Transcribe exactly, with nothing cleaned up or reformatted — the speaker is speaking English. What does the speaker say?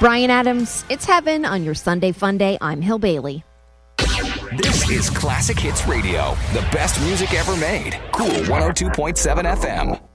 Bryan Adams, It's Heaven on your Sunday Fun Day. I'm Hill Bailey. This is Classic Hits Radio, the best music ever made. Cool one oh two point seven F M.